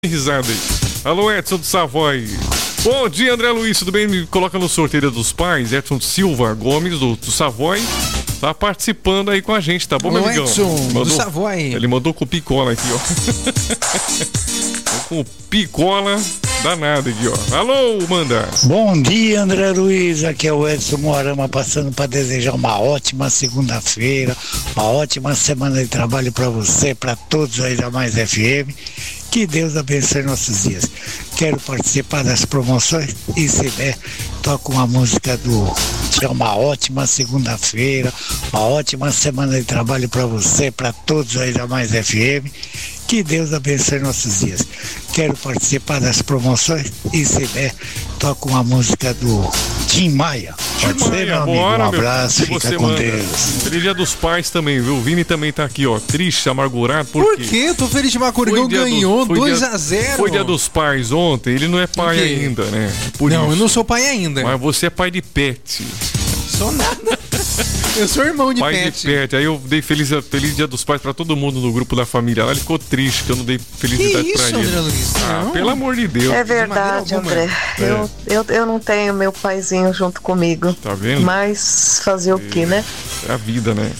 Risada aí. Alô, Edson do Savoy. Bom dia, André Luiz, tudo bem? Me coloca no sorteio dos pais. Edson Silva Gomes, do Savoy, tá participando aí com a gente, tá bom, meu amigão? Edson, mandou, do Savoy. Ele mandou com picola aqui, ó. Com picola danada aqui, ó. Alô, manda. Bom dia, André Luiz. Aqui é o Edson Moarama, passando para desejar uma ótima segunda-feira, uma ótima semana de trabalho para você, para todos aí da Mais FM. Que Deus abençoe nossos dias. Quero participar das promoções e se der, toco uma música do uma ótima segunda-feira, uma ótima semana de trabalho para você, para todos aí da Mais FM. Que Deus abençoe nossos dias. Quero participar das promoções e se der, toco uma música do Tim Maia. Pode ser, meu amigo? Um abraço, fica com Deus. Feliz Dia dos Pais também, viu? O Vini também tá aqui, ó, triste, amargurado. Por quê? Eu tô feliz de Macurigão, ganhou 2-0. Foi Dia dos Pais ontem, ele não é pai ainda, né? Eu não sou pai ainda. Mas você é pai de pet. Sou nada. Eu sou irmão de pai pet. De pet. Aí eu dei feliz Dia dos Pais pra todo mundo no grupo da família. Lá ele ficou triste que eu não dei felicidade pra ele. André Luiz? Pelo amor de Deus. É verdade, André. Eu não tenho meu paizinho junto comigo. Tá vendo? Mas fazer o quê, né? É a vida, né?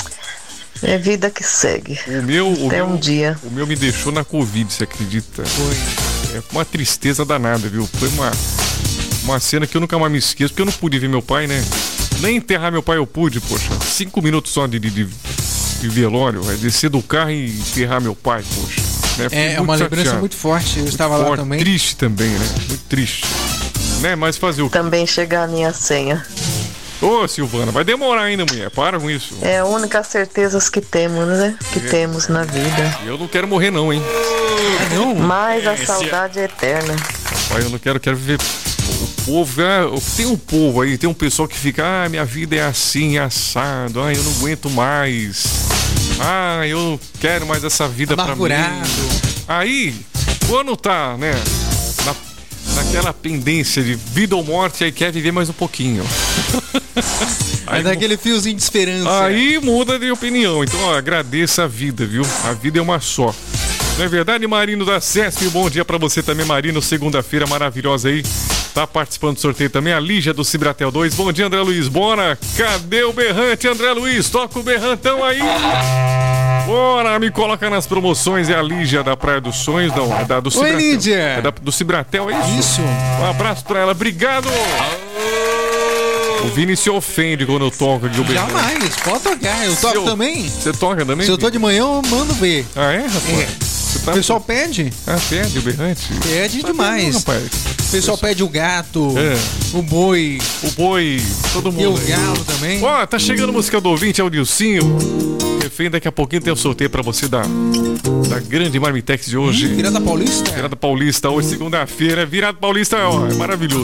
É vida que segue. Um dia. O meu me deixou na Covid, você acredita? Foi. É uma tristeza danada, viu? Foi uma cena que eu nunca mais me esqueço, porque eu não pude ver meu pai, né? Nem enterrar meu pai eu pude, poxa. 5 minutos só de velório. É descer do carro e enterrar meu pai, poxa. É uma lembrança muito forte. Eu estava lá também. Triste também, né? Muito triste. Né? Mas fazer o quê? Também chegar a minha senha. Ô, Silvana, vai demorar ainda, mulher. Para com isso. É a única certeza que temos, né? Que temos na vida. Eu não quero morrer, não, hein? Não? Mas a saudade é eterna. Rapaz, eu não quero viver. O povo, tem um povo aí, tem um pessoal que fica, minha vida é assim, assado, eu não aguento mais, eu não quero mais essa vida pra mim. Aí, quando tá, né, naquela pendência de vida ou morte, aí quer viver mais um pouquinho. Aí dá aquele fiozinho de esperança. Aí muda de opinião, então agradeça a vida, viu? A vida é uma só. Não é verdade, Marino da CESP? Bom dia pra você também, Marino. Segunda-feira maravilhosa aí. Tá participando do sorteio também a Lígia do Cibratel 2. Bom dia, André Luiz. Bora! Cadê o berrante, André Luiz? Toca o berrantão aí! Bora! Me coloca nas promoções. É a Lígia da Praia dos Sonhos. Não, é da do Cibratel. Oi, Lídia! É do Cibratel, é isso? Isso! Um abraço pra ela. Obrigado! O Vini se ofende quando eu toco aqui o berrante. Jamais! Pode tocar. Eu toco também. Você toca também? Se eu tô de manhã, eu mando ver. Ah, é, rapaz? O pessoal pede. Pede o berrante? Pede demais. O pessoal pede o gato, o boi, todo mundo. E o galo também. Ó, tá chegando a música do ouvinte, é o Nilcinho. Refém, daqui a pouquinho tem o sorteio pra você da grande Marmitex de hoje. Virada Paulista? Virada Paulista, hoje segunda-feira. Virada Paulista, ó, é maravilhoso.